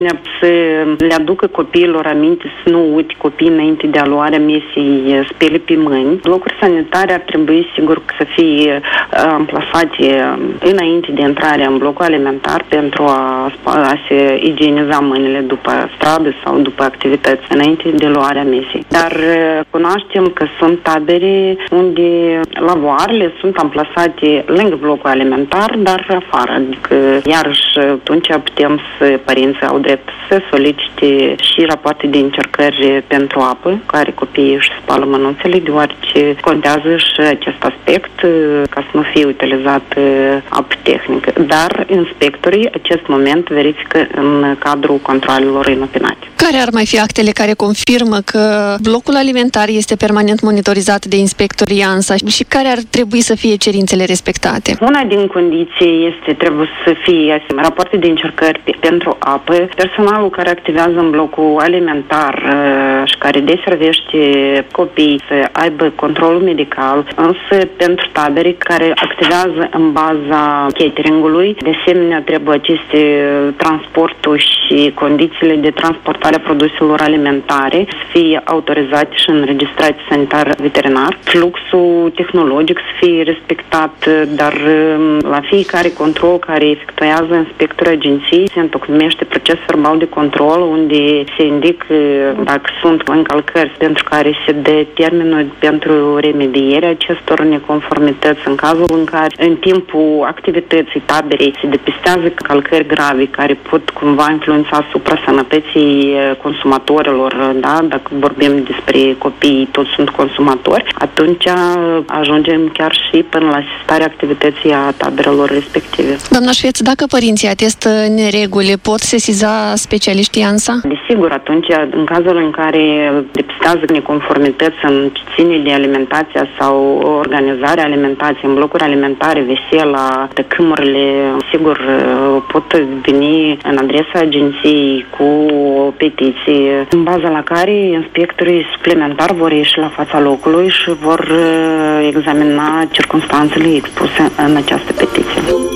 să le aducă copiilor aminte să nu uite copiii înainte de luarea mesei spele pe mâini. Blocuri sanitare ar trebui sigur să fie amplasate înainte de intrarea în blocul alimentar pentru a se igieniza mâinile după stradă sau după activități înainte de luarea mesei. Dar cunoaștem că sunt tabere unde lavoarele sunt amplasate lângă blocul alimentar, dar afară. Adică, iarăși, atunci putem să părinții au drept să solicite și rapoarte de încercări pentru apă, care copiii își spală mânuțele, deoarece contează și acest aspect, ca să nu fie utilizat apă tehnică. Dar inspectorii acest moment verifică în cadrul controalelor inopinate. Care ar mai fi actele care confirmă că blocul alimentar este permanent monitorizat de inspectorii ANSA și care ar trebui să fie cerințele respectate? Una din condiții trebuie să fie rapoarte de încercări pentru apă. Personalul care activează în blocul alimentar și care deservește copii să aibă controlul medical, însă pentru tabere care activează în baza cateringului, de asemenea trebuie aceste transporturi și condițiile de transportare a produselor alimentare să fie autorizate și înregistrate sanitar-veterinar. Fluxul tehnologic să fie respectat, dar la fiecare control care efectuează inspectorul agenției se întocmește proces verbal de control unde se indică dacă sunt încălcări pentru care se dă termenul pentru remedierea acestor neconformități. În cazul în care în timpul activității taberei se depistează încălcări grave care pot cumva influența asupra sănătății consumatorilor, da? Dacă vorbim despre copii, toți sunt consumatori, atunci ajungem chiar și până la asistarea activității a taberelor respective. Doamna Șveț, dacă părinții atestă nereguli, pot sesiza specialiștii ANSA? Desigur, atunci, în cazul în care depistează neconformități în ce ține de alimentația sau organizarea alimentației în blocuri alimentare, vesela, tăcâmurile, sigur, pot veni în adresa agenției cu o petiție, în baza la care inspectorii suplimentari vor ieși la fața locului și vor examina circumstanțele expuse în această petiție.